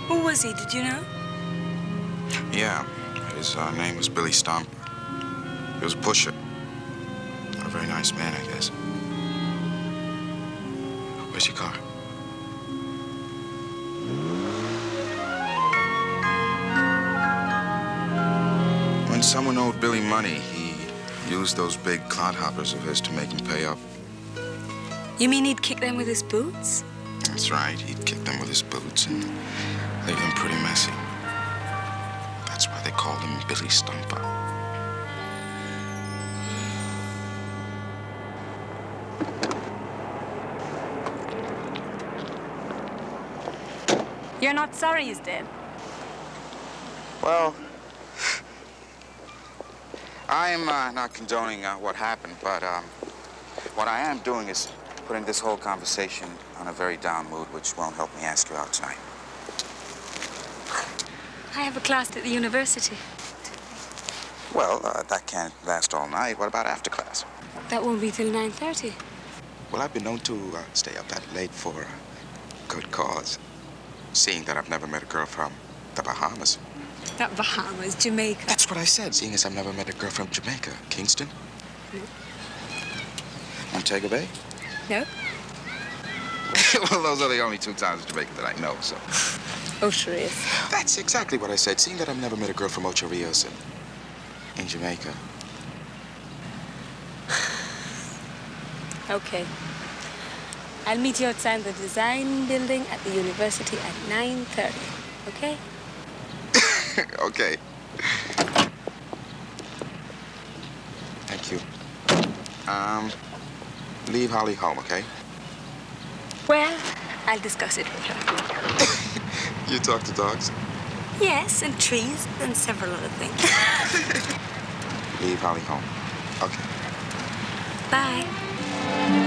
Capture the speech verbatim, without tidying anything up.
Who was he, did you know? Yeah, his uh, name was Billy Stomper. He was a pusher. A very nice man, I guess. Where's your car? When someone owed Billy money, he used those big clodhoppers of his to make him pay up. You mean he'd kick them with his boots? That's right. He'd kick them with his boots and leave them pretty messy. That's why they called him Billy Stomper. You're not sorry he's dead? Well, I'm uh, not condoning uh, what happened, but um, what I am doing is putting this whole conversation on a very down mood, which won't help me ask you out tonight. I have a class at the university. Well, uh, that can't last all night. What about after class? That won't be till nine thirty. Well, I've been known to uh, stay up that late for a good cause, seeing that I've never met a girl from the Bahamas. Not Bahamas, Jamaica. That's what I said, seeing as I've never met a girl from Jamaica. Kingston? No. Montego Bay? No. Well, those are the only two towns in Jamaica that I know, so. Ocho Rios. That's exactly what I said, seeing that I've never met a girl from Ocho Rios in, in Jamaica. Okay. I'll meet you outside the design building at the university at nine thirty, okay? Okay. Thank you. Um, leave Holly home, okay? Well, I'll discuss it with her. You talk to dogs? Yes, and trees, and several other things. Leave Holly home. Okay. Bye.